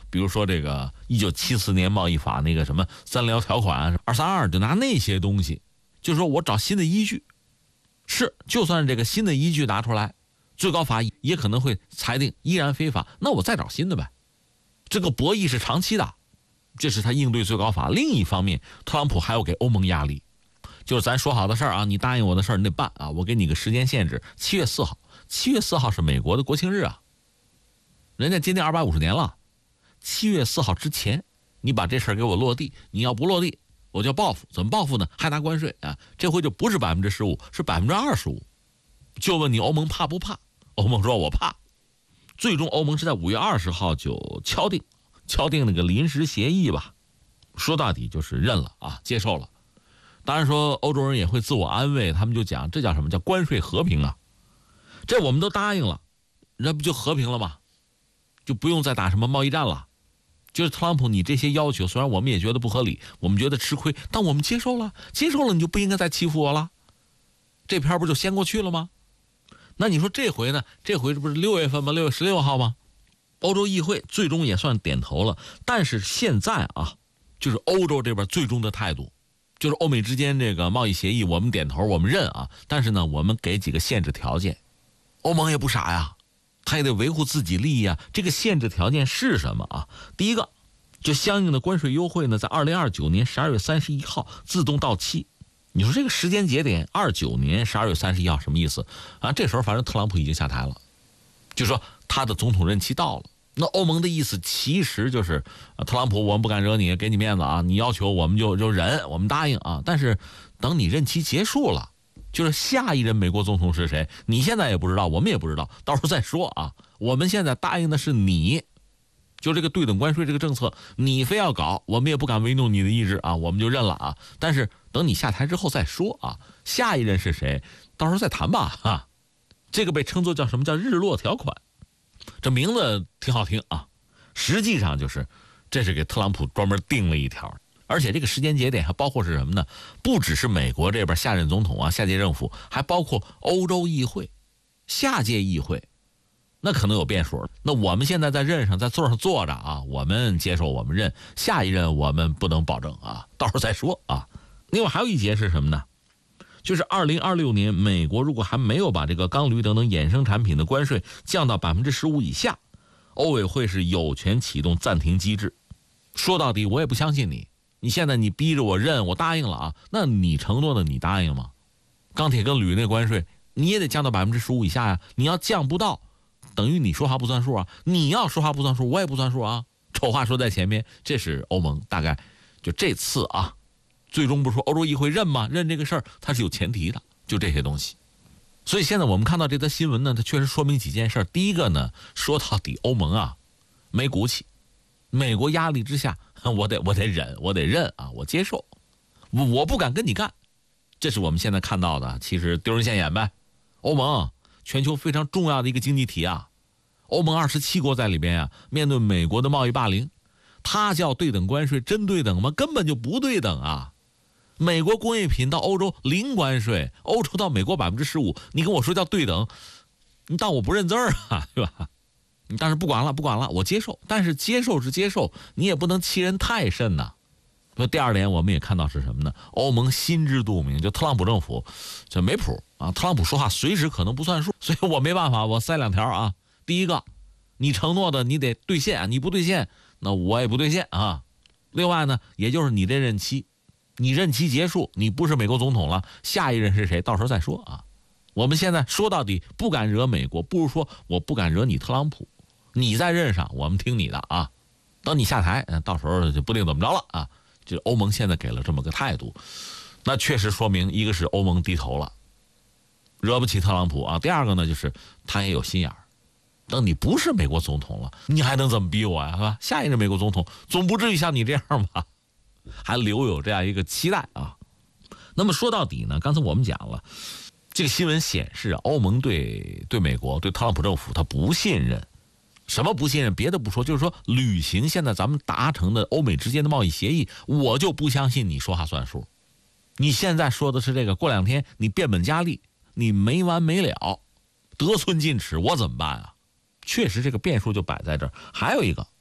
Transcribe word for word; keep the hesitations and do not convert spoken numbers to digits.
比如说这个一九七四年贸易法那个什么三聊条款二三二，就拿那些东西，就说我找新的依据。是，就算这个新的依据拿出来，最高法也可能会裁定依然非法，那我再找新的呗。这个博弈是长期的，这是他应对最高法。另一方面，特朗普还要给欧盟压力，就是咱说好的事儿啊，你答应我的事儿你得办啊，我给你个时间限制，七月四号，七月四号是美国的国庆日啊，人家今年二百五十年了，七月四号之前，你把这事儿给我落地，你要不落地，我就报复。怎么报复呢？还拿关税啊，这回就不是百分之十五，是百分之二十五。就问你欧盟怕不怕？欧盟说我怕。最终欧盟是在五月二十号就敲定，敲定那个临时协议吧。说到底就是认了啊，接受了。当然说欧洲人也会自我安慰，他们就讲这叫什么？叫关税和平啊。这我们都答应了，那不就和平了吗？就不用再打什么贸易战了。就是特朗普你这些要求，虽然我们也觉得不合理，我们觉得吃亏，但我们接受了，接受了你就不应该再欺负我了。这篇不就先过去了吗？那你说这回呢？这回这不是六月份吗？六月十六号吗？欧洲议会最终也算点头了，但是现在啊，就是欧洲这边最终的态度，就是欧美之间这个贸易协议，我们点头，我们认啊，但是呢，我们给几个限制条件。欧盟也不傻呀，他也得维护自己利益啊。这个限制条件是什么啊？第一个，就相应的关税优惠呢，在二零二九年十二月三十一号自动到期。你说这个时间节点，二九年十二月三十一号什么意思啊？这时候反正特朗普已经下台了，就说他的总统任期到了。那欧盟的意思其实就是，特朗普我们不敢惹你，给你面子啊，你要求我们就就忍，我们答应啊。但是等你任期结束了，就是下一任美国总统是谁，你现在也不知道，我们也不知道，到时候再说啊。我们现在答应的是你，就这个对等关税这个政策，你非要搞，我们也不敢违逆你的意志啊，我们就认了啊。但是等你下台之后再说啊，下一任是谁，到时候再谈吧啊。这个被称作叫什么叫日落条款，这名字挺好听啊，实际上就是这是给特朗普专门定了一条。而且这个时间节点还包括是什么呢？不只是美国这边下任总统啊，下届政府，还包括欧洲议会、下届议会，那可能有变数了。那我们现在在任上，在座上坐着啊，我们接受，我们认，下一任我们不能保证啊，到时候再说啊。另外还有一节是什么呢？就是二零二六年，美国如果还没有把这个钢铝等等衍生产品的关税降到百分之十五以下，欧委会是有权启动暂停机制。说到底，我也不相信你。你现在你逼着我认，我答应了啊，那你承诺的你答应吗？钢铁跟铝那关税你也得降到百分之十五以下呀。你要降不到，等于你说话不算数啊。你要说话不算数，我也不算数啊。丑话说在前面，这是欧盟大概就这次啊。最终不是说欧洲议会认吗？认这个事儿它是有前提的，就这些东西。所以现在我们看到这则新闻呢，它确实说明几件事。第一个呢，说到底欧盟啊没骨气，美国压力之下，我得我得忍，我得认啊，我接受，我我不敢跟你干。这是我们现在看到的，其实丢人现眼呗。欧盟全球非常重要的一个经济体啊，欧盟二十七国在里边啊，面对美国的贸易霸凌，它叫对等关税，真对等吗？根本就不对等啊。美国工业品到欧洲零关税，欧洲到美国百分之十五，你跟我说叫对等，你当我不认字儿啊，对吧？但是不管了，不管了，我接受。但是接受是接受，你也不能欺人太甚呐。那第二点，我们也看到是什么呢？欧盟心知肚明，就特朗普政府这没谱啊，特朗普说话随时可能不算数，所以我没办法，我塞两条啊。第一个，你承诺的你得兑现啊，你不兑现，那我也不兑现啊。另外呢，也就是你这任期。你任期结束，你不是美国总统了，下一任是谁？到时候再说啊。我们现在说到底不敢惹美国，不如说我不敢惹你特朗普。你在任上，我们听你的啊。等你下台，到时候就不定怎么着了啊。就欧盟现在给了这么个态度，那确实说明一个是欧盟低头了，惹不起特朗普啊。第二个呢，就是他也有心眼儿。等你不是美国总统了，你还能怎么逼我呀？是吧？下一任美国总统总不至于像你这样吧？还留有这样一个期待啊。那么说到底呢，刚才我们讲了，这个新闻显示啊，欧盟对对美国对特朗普政府他不信任。什么不信任？别的不说，就是说履行现在咱们达成的欧美之间的贸易协议，我就不相信你说话算数。你现在说的是这个，过两天你变本加厉，你没完没了，得寸进尺，我怎么办啊？确实这个变数就摆在这儿。还有一个